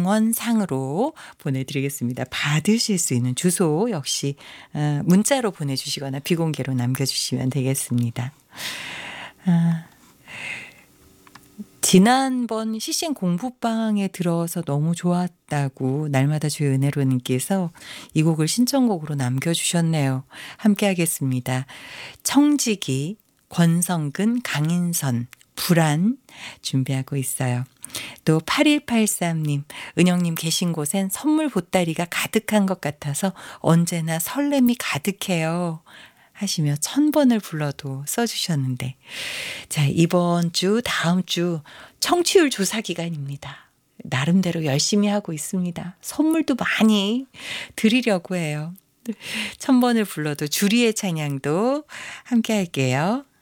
명언상으로 보내드리겠습니다. 받으실 수 있는 주소 역시 문자로 보내주시거나 비공개로 남겨주시면 되겠습니다. 지난번 CCN 공부방에 들어서 너무 좋았다고 날마다 주의 은혜로님께서 이 곡을 신청곡으로 남겨주셨네요. 함께 하겠습니다. 청지기, 권성근, 강인선, 불안 준비하고 있어요. 또 8183님, 은영님 계신 곳엔 선물 보따리가 가득한 것 같아서 언제나 설렘이 가득해요. 하시며 1000번을 불러도 써주셨는데, 자, 이번 주, 다음 주 청취율 조사 기간입니다. 나름대로 열심히 하고 있습니다. 선물도 많이 드리려고 해요. 1000번을 불러도 주리의 찬양도 함께 할게요.